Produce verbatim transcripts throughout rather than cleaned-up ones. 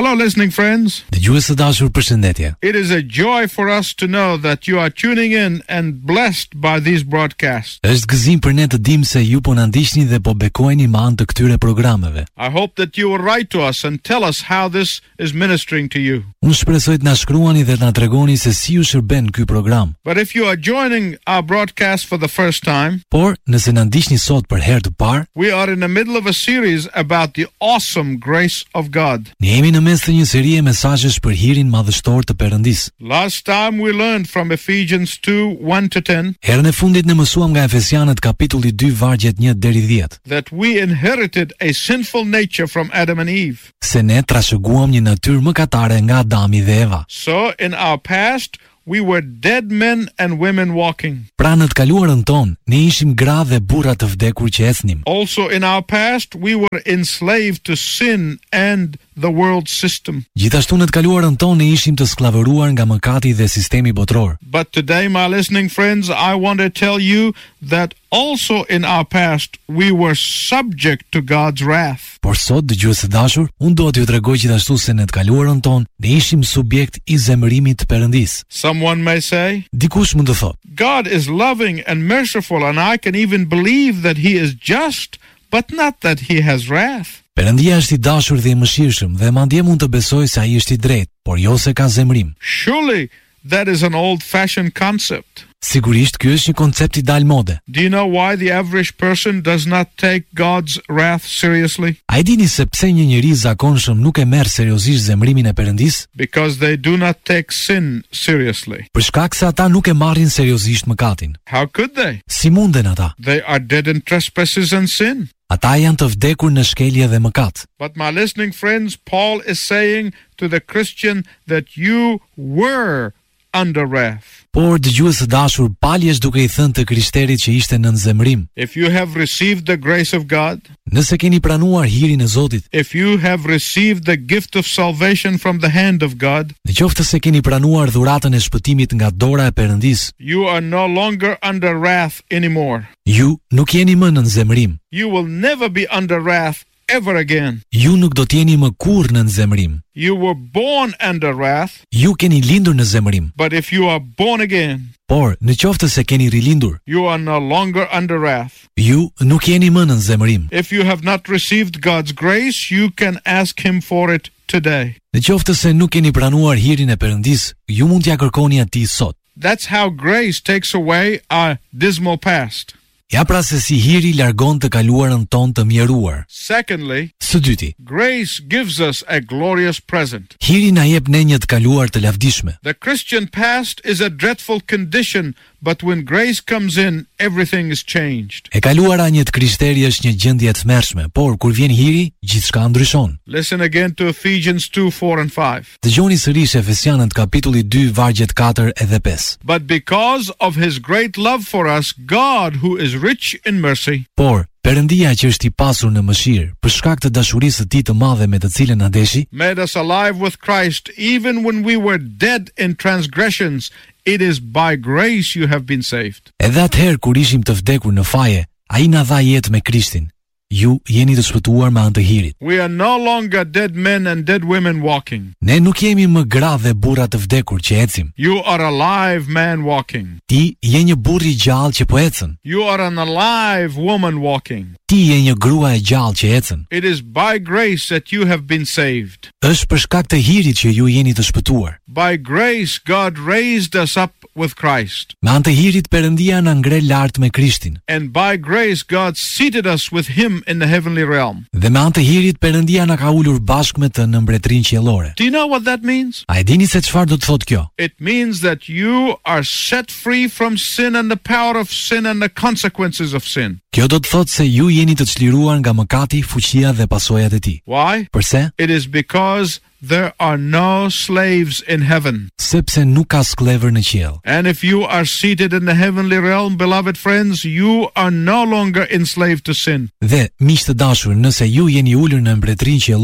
Hello, listening friends. Dëgjues të dashur, përshëndetje. It is a joy for us to know that you are tuning in and blessed by these broadcasts. Është gëzim për ne të dimë se ju po na ndiqni dhe po bekojeni me anë të këtyre programeve. I hope that you will write to us and tell us how this is ministering to you. Unë shpresoj të na shkruani dhe të na tregoni se si ju shërben ky program. But if you are joining our broadcast for the first time, Por nëse na ndiqni sot për herë të parë, we are in the middle of a series about the awesome grace of God. ne jemi në mes të një serie mesazhesh për hirin madhështor të Perëndisë. Last time we learned from Ephesians two, one to ten, Herën e fundit ne mësuam nga Efesianët kapitulli dy vargjet një deri dhjetë, that we inherited a sinful nature from Adam and Eve. se ne trashëguam një natyrë mëkatare nga Adami dhe Eva. So in our past, we were dead men and women walking. Pra në të kaluarën tonë, ne ishim gra dhe burra të vdekur që ecnim. Also in our past, we were enslaved to sin and the world system. Gjithashtu në të kaluarën tonë ne ishim të skllavëruar nga mëkati dhe sistemi botror. But today, my listening friends, I want to tell you that also in our past, we were subject to God's wrath. Por sot, dëgjues të dashur, unë do t'ju tregoj gjithashtu se në të kaluarën tonë ne ishim subjekt i zemërimit të Perëndisë. Someone may say, Dikush mund të thotë, God is loving and merciful, and I can even believe that He is just, but not that He has wrath. Perëndia është i dashur dhe i mëshirshëm dhe madje mund të besoj se ai është i drejtë, por jo se ka zemërim. Surely that is an old-fashioned concept. Sigurisht ky është një koncept i dalmode. Do you know why the average person does not take God's wrath seriously? A e dini se pse një njeri i zakonshëm nuk e merr seriozisht zemërimin e Perëndisë? Because they do not take sin seriously. Për shkak se ata nuk e marrin seriozisht mëkatin. How could they? Si munden ata? They are dead in trespasses and sin. Ata janë të vdekur në shkelje dhe mëkat. But my listening friends, Paul is saying to the Christian that you were under wrath. Por dëgjues të dashur, Pali është duke i thënë të krishterit që ishte nën zemërim. If you have received the grace of God, Nëse keni pranuar hirin e Zotit, if you have received the gift of salvation from the hand of God, në qoftë se keni pranuar dhuratën e shpëtimit nga dora e Perëndisë, you are no longer under wrath anymore. ju nuk jeni më nën zemërim. You will never be under wrath ever again. Ju nuk do t'jeni më kurrë nën zemërim. You were born under wrath, Ju keni lindur në zemërim. but if you are born again, Por, në qoftë se keni rilindur, you are no longer under wrath. ju nuk jeni më nën zemërim. If you have not received God's grace, you can ask Him for it today. Në qoftë se nuk keni pranuar hirin e Perëndisë, ju mund t'ja kërkoni atij sot. That's how grace takes away our dismal past. Ja pra se si hiri largon të kaluarën tonë të mjeruar. Secondly, Së dyti, grace gives us a glorious present. hiri na jep ne një të kaluar të lavdishme. The Christian past is a dreadful condition, but when grace comes in, everything is changed. E kaluara një të krishteri është një gjendje të tmerrshme, por kur vjen hiri, gjithçka ndryshon. Listen again to Ephesians two, four and five. Dëgjoni sërish Efesianët kapitulli dy vargjet katër edhe pesë. But because of His great love for us, God, who is rich in mercy, Por Perëndia që është i pasur në mëshirë, për shkak të dashurisë së tij të madhe me të cilën na deshi, made us alive with Christ even when we were dead in transgressions. It is by grace you have been saved. edhe atëherë kur ishim të vdekur në faje, ai na dha jetë me Krishtin. Ju jeni të shpëtuar me anë të hirit. We are no longer dead men and dead women walking. Ne nuk jemi më gra dhe burra të vdekur që ecim. You are a live man walking. Ti je një burr i gjallë që po ecën. You are an alive woman walking. Ti je një grua e gjallë që ecën. It is by grace that you have been saved. Është për shkak të hirit që ju jeni të shpëtuar. By grace, God raised us up with Christ. Me anë të hirit Perëndia na ngre lart me Krishtin. And by grace, God seated us with Him in the heavenly realm. Dhe me anë të hirit Perëndia na ka ulur bashkë me të në mbretërinë qiellore. Do you know what that means? A e dini se çfarë do të thotë kjo? It means that you are set free from sin and the power of sin and the consequences of sin. Kjo do të thotë se ju jeni të çliruar nga mëkati, fuqia dhe pasojat e tij. Why? Përse? It is because there are no slaves in heaven. Sepse nuk ka sklever në qiell. And if you are seated in the heavenly realm, beloved friends, you are no longer enslaved to sin. Dhe miq të dashur, nëse ju jeni ulur në mbretërinë qiellore,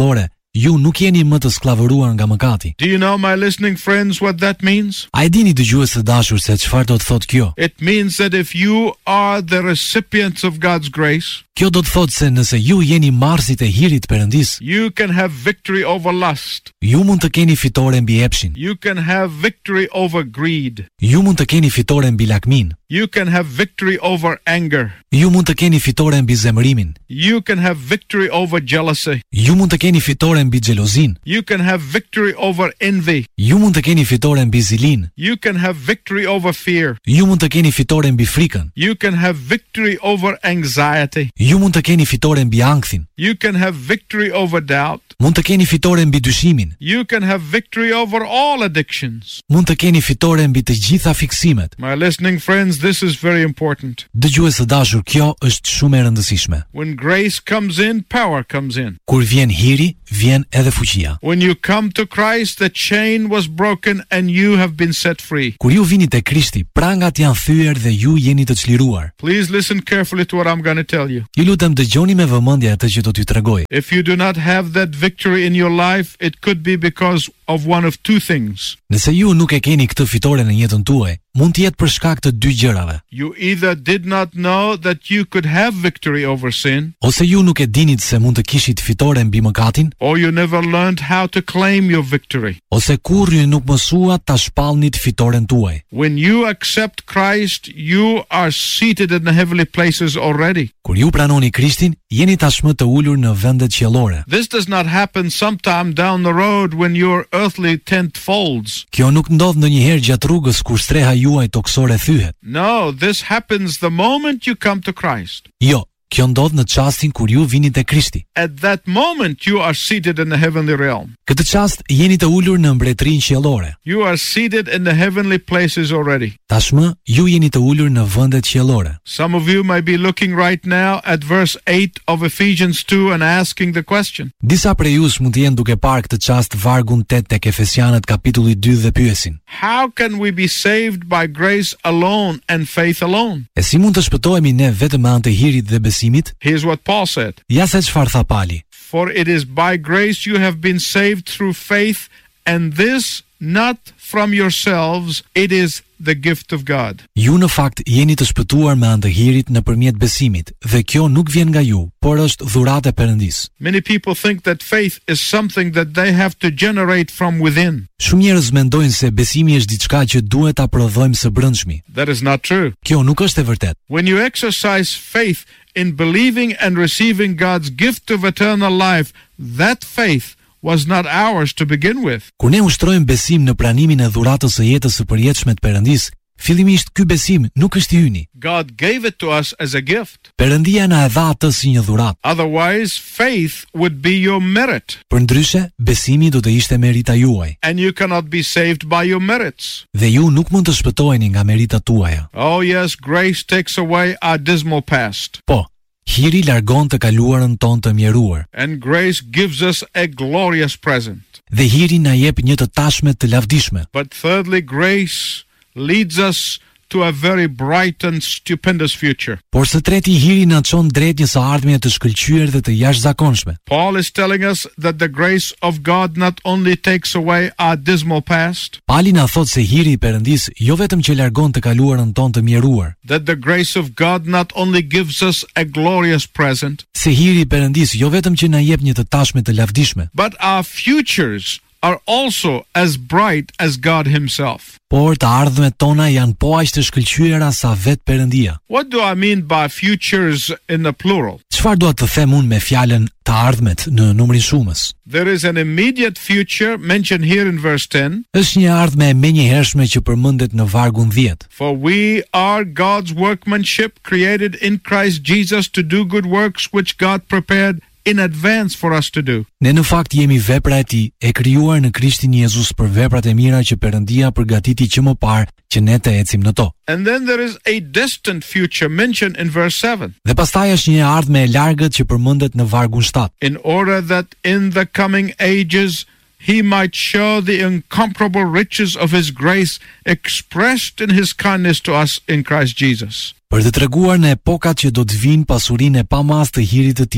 ju nuk jeni më të skllavëruar nga mëkati. Do you know, my listening friends, what that means? A e dini dëgjues të dashur se çfarë do të thotë kjo? It means that if you are the recipients of God's grace, Kjo do të thotë se nëse ju jeni marrësit e hirit Perëndis, you can have victory over lust. ju mund të keni fitore mbi epshin. You can have victory over greed. Ju mund të keni fitore mbi lakmin. You can have victory over anger. Ju mund të keni fitore mbi zemërimin. You can have victory over jealousy. Ju mund të keni fitore mbi xhelozin. You can have victory over envy. Ju mund të keni fitore mbi zilin. You can have victory over fear. Ju mund të keni fitore mbi frikën. You can have victory over anxiety. Ju mund të keni fitore mbi ankthin. You can have victory over doubt. Mund të keni fitore mbi dyshimin. You can have victory over all addictions. Mund të keni fitore mbi të gjitha fiksimet. My listening friends, this is very important. Dëgjues të dashur, kjo është shumë e rëndësishme. When grace comes in, power comes in. Kur vjen hiri, vjen edhe fuqia. When you come to Christ, the chain was broken and you have been set free. Kur ju vini te Krishti, prangat janë thyer dhe ju jeni të çliruar. Please listen carefully to what I'm going to tell you. Ju lutem dëgjoni me vëmendje atë që do t'ju tregoj. If you do not have that victory in your life, it could be because of one of two things. Nëse ju nuk e keni këtë fitore në jetën tuaj, mund të jetë për shkak të dy gjërave. You either did not know that you could have victory over sin, Ose ju nuk e dinit se mund të kishit fitore mbi mëkatin, or you never learned how to claim your victory. ose kurrë ju nuk mësuat ta shpallnit fitoren tuaj. When you accept Christ, you are seated in the heavenly places already. Kur ju pranoni Krishtin, jeni tashmë të ulur në vendet qiellore. This does not happen sometime down the road when your earthly tent folds. Kjo nuk ndodh ndonjëherë gjatë rrugës kur streha juaj toksore thyhet. No, this happens the moment you come to Christ. Jo, kjo ndodh në çastin kur ju vini te Krishti. At that moment, you are seated in the heavenly realm. Këtë çast jeni të ulur në mbretërinë qiellore. You are seated in the heavenly places already. Tashmë ju jeni të ulur në vendet qiellore. Some of you may be looking right now at verse eight of Ephesians two and asking the question, Disa prej jush mund të jenë duke parë këtë çast vargun tetë tek Efesianët kapitulli dy dhe pyesin: how can we be saved by grace alone and faith alone? E si mund të shpëtohemi ne vetëm me anë të hirit dhe besimit? Here's what Paul said. Ja se çfarë tha Pali. For it is by grace you have been saved through faith, and this not from yourselves, it is the gift of God. Ju në fakt jeni të shpëtuar me anë të hirit nëpërmjet besimit, dhe kjo nuk vjen nga ju, por është dhuratë e Perëndis. Many people think that faith is something that they have to generate from within. Shumë njerëz mendojnë se besimi është diçka që duhet ta prodhojmë së brendshmi. That is not true. Kjo nuk është e vërtetë. When you exercise faith in believing and receiving God's gift of eternal life, that faith was not ours to begin with. Kur ne ushtrojmë besim në pranimin e dhuratës së jetës së përjetshme të Perëndis, fillimisht ky besim nuk është i yni. God gave it to us as a gift. Perëndia na e dha atë si një dhuratë. Otherwise, faith would be your merit. Përndryshe, besimi do të ishte merita juaj, And you cannot be saved by your merits. dhe ju nuk mund të shpëtoheni nga meritat tuaja. Oh yes, grace takes away our dismal past. Po, hiri largon të kaluarën tonë të mjeruar, And grace gives us a glorious present. dhe hiri na jep një të tashme të lavdishme. But thirdly, grace leads us to a very bright and stupendous future. Por së treti, hiri na çon drejt një së ardhmje të shkëlqyer dhe të jashtëzakonshme. Paul is telling us that the grace of God not only takes away our dismal past, Pali na thot se hiri i Perëndis jo vetëm që largon të kaluarën tonë të mjeruar, that the grace of God not only gives us a glorious present, se hiri i Perëndis jo vetëm që na jep një të tashme të lavdishme, but our futures are also as bright as God himself. por të ardhmet tona janë po aq të shkëlqyera sa vetë Perëndia. What do I mean by futures in the plural? Çfarë dua të them unë me fjalën të ardhmet në numrin shumës? There is an immediate future mentioned here in verse ten. Është një ardhme e menjëhershme që përmendet në vargun dhjetë. For we are God's workmanship, created in Christ Jesus to do good works which God prepared in advance for us to do. Ne në fakt jemi vepra e Tij, e krijuar në Krishtin Jezus për veprat e mira që Perëndia përgatiti që më parë që ne të ecim në to. And then there is a distant future mentioned in verse seven. Dhe pastaj është një ardhme e largët që përmendet në vargun shtatë. In order that in the coming ages he might show the incomparable riches of his grace expressed in his kindness to us in Christ Jesus. Për të treguar në epokat që do të vinë pasurinë e pamas të hirit të Tij,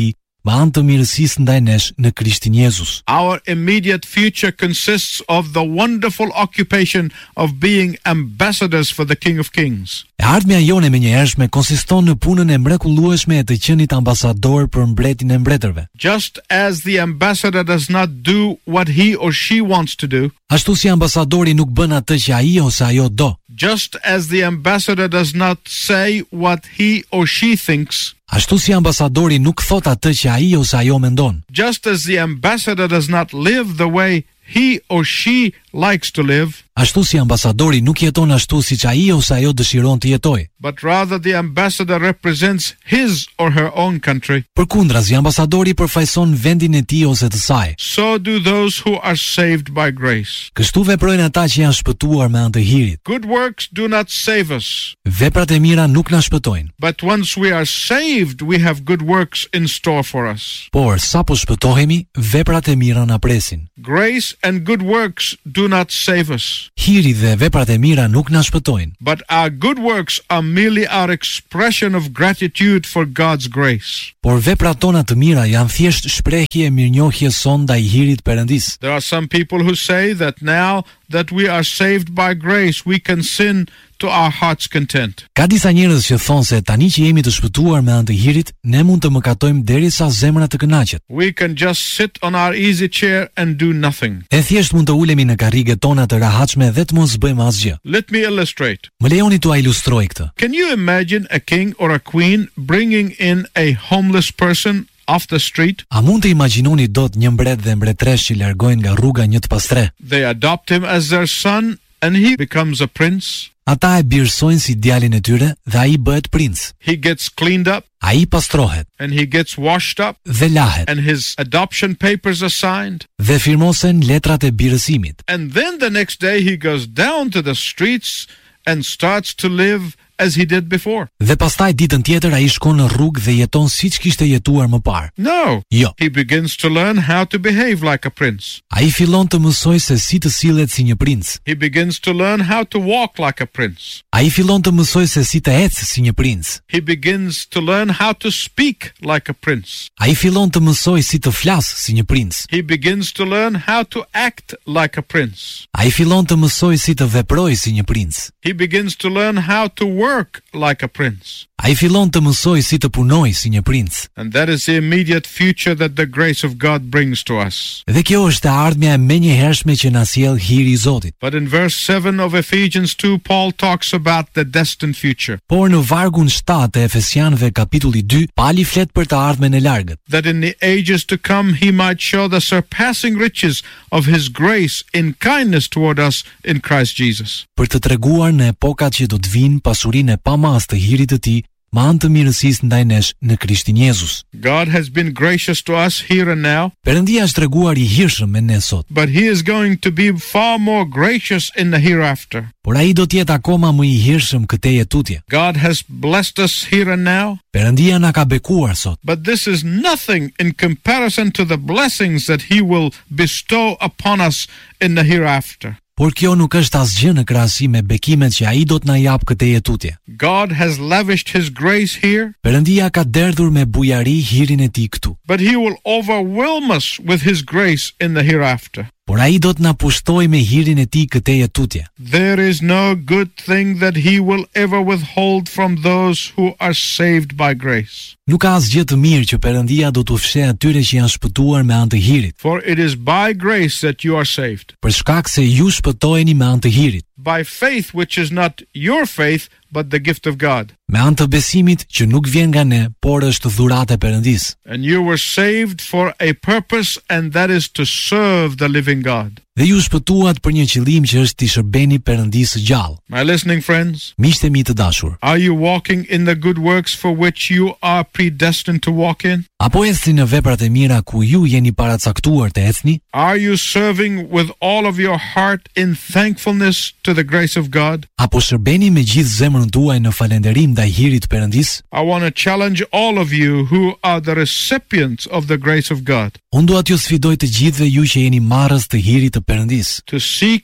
me anë të mirësisë ndaj nesh në Krishtin Jezus. Our immediate future consists of the wonderful occupation of being ambassadors for the King of Kings. E ardhmja jone me njerëzshme konsiston në punën e mrekullueshme e të qenit ambasador për mbretin e mbretërve. Just as the ambassador does not do what he or she wants to do, Ashtu si ambasadori nuk bën atë që ai ose ajo do. just as the ambassador does not say what he or she thinks, Ashtu si ambasadori nuk thot atë që ai ose ajo mendon. just as the ambassador does not live the way he or she likes to live, Ashtu si ambasadori nuk jeton ashtu siç ai ose ajo dëshiron të jetojë. but rather the ambassador represents his or her own country, Përkundrazi, ambasadori përfaqëson vendin e tij ose të saj. so do those who are saved by grace. Kështu veprojnë ata që janë shpëtuar me anë të hirit. Good works do not save us, Veprat e mira nuk na shpëtojnë, but once we are saved, we have good works in store for us. por sapo shpëtohemi, veprat e mira na presin. Grace and good works do not save us, Hiri dhe veprat e mira nuk na shpëtojnë, but our good works are merely our expression of gratitude for God's grace. por veprat tona të mira janë thjesht shprehje e mirënjohjes son ndaj hirit Perëndis. There are some people who say that now that we are saved by grace, we can sin to our heart's content. Ka disa njerëz që thonë se tani që jemi të shpëtuar me anë të hirit, ne mund të mëkatojmë derisa zemra të kënaqet. We can just sit on our easy chair and do nothing. E thjesht mund të ulemi në karriget tona të rahatshme dhe të mos bëjmë asgjë. Let me illustrate. Më lejoni t'ua ilustroj këtë. Can you imagine a king or a queen bringing in a homeless person off the street? A mund të imagjinoni dot një mbret dhe mbretresh që largojnë nga rruga një të pastre? They adopt him as their son and he becomes a prince. Ata e birësojnë si djalin e tyre dhe ai bëhet princ. He gets cleaned up Ai pastrohet and he gets washed up dhe lahet and his adoption papers are signed. dhe firmosen letrat e birësimit. And then the next day he goes down to the streets and starts to live as he did before. Dhe pastaj ditën tjetër ai shkon në rrugë dhe jeton siç kishte jetuar më parë. No. Jo, He begins to learn how to behave like a prince. ai fillon të mësoj se si të sillet si një princ. He begins to learn how to walk like a prince. Ai fillon të mësoj se si të ecë si një princ. He begins to learn how to speak like a prince. Ai fillon të mësoj si të flasë si një princ. He begins to learn how to act like a prince. Ai fillon të mësoj si të veprojë si një princ. He begins to learn how to work like a prince. Ai fillon të mësoj si të punojë si një princ. And that is the immediate future that the grace of God brings to us. Dhe kjo është e ardhmja e menjëhershme që na sjell hiri i Zotit. But in verse seven of Ephesians two, Paul talks about the destined future. Por në vargun shtatë të Efesianëve kapitulli dy, Pali flet për të ardhmen e largët, That in the ages to come he might show the surpassing riches of his grace in kindness toward us in Christ Jesus. për të treguar në epokat që do të vinë pasurinë e pamas të hirit të tij, me anë të mirësisë ndaj nesh në Krishtin Jezus. God has been gracious to us here and now, Perëndia është treguar i hirshëm me ne sot, but he is going to be far more gracious in the hereafter. por ai do të jetë akoma më i hirshëm këtë jetutje. God has blessed us here and now, Perëndia na ka bekuar sot, but this is nothing in comparison to the blessings that he will bestow upon us in the hereafter. por kjo nuk është asgjë në krahasim me bekimet që ai do të na jap këtë jetutje. God has lavished his grace here, Perëndia ka derdhur me bujari hirin e tij këtu, but he will overwhelm us with his grace in the hereafter. por ai do të na pushtoj me hirin e tij këtë jetutje. There is no good thing that he will ever withhold from those who are saved by grace. Nuk ka asgjë të mirë që Perëndia do t'u fshehë atyre që janë shpëtuar me anë të hirit, For it is by grace that you are saved, për shkak se ju shpëtoheni me anë të hirit, by faith which is not your faith, but the gift of God. me anë të besimit që nuk vjen nga ne, por është dhuratë e Perëndisë. And you were saved for a purpose, and that is to serve the living God. Dhe ju shpëtuat për një qëllim që është t'i shërbeni Perëndisë së gjallë. My listening friends, Miqtë e mi të dashur, are you walking in the good works for which you are predestined to walk in? apo ecni në veprat e mira ku ju jeni paracaktuar të ecni? Are you serving with all of your heart in thankfulness to the grace of God? Apo shërbeni me gjithë zemrën tuaj në falënderim ndaj hirit të Perëndisë? I want to challenge all of you who are the recipients of the grace of God Unë dua t'ju sfidoj të gjithëve ju që jeni marrës të hirit të Perëndisë, to seek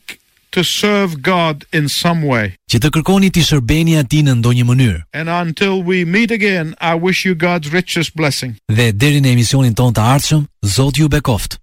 to serve God in some way. Që të kërkoni të shërbeni atij në ndonjë mënyrë. And until we meet again, I wish you God's richest blessing. Dhe deri në emisionin ton të ardhshëm, Zoti ju bekoft.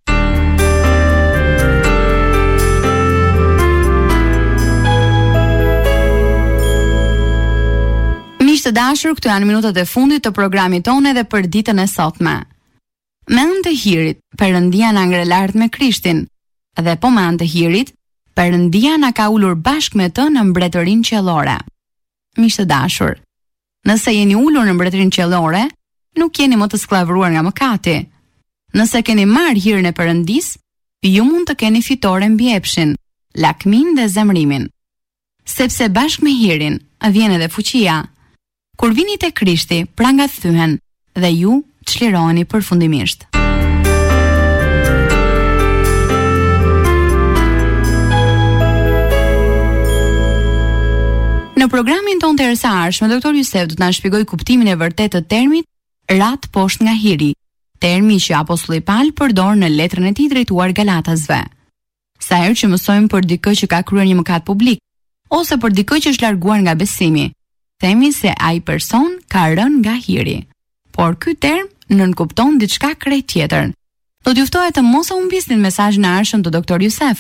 Miq të dashur, këto janë minutat e fundit të programit tonë edhe për ditën e sotme. Me anë të hirit, Perëndia na ngre lart me Krishtin, dhe po me anë të hirit, Perëndia na ka ulur bashkë me të në mbretërinë qiellore. Miq të dashur, nëse jeni ulur në mbretërinë qiellore, nuk jeni më të skllavëruar nga mëkati. Nëse keni marrë hirin e Perëndisë, ju mund të keni fitore mbi epshin, lakmin dhe zemrimin. Sepse bashkë me hirin vjen edhe fuqia. Kur vini te Krishti, prangat thyhen dhe ju çliroheni përfundimisht. Në programin ton të erësarshëm, doktor Jusef do të na shpjegoj kuptimin e vërtetë të termit rat poshtë nga hiri, termi që apostulli Paul përdor në letrën e tij drejtuar Galatasve. Sa herë që mësojmë për dikë që ka kryer një mëkat publik, ose për dikë që është larguar nga besimi, themi se ai person ka rënë nga hiri. Por ky term nën kupton diçka krejt tjetër. Do t'ju ftoj të mos e humbisni mesazhin e ardhshëm të doktor Jusef.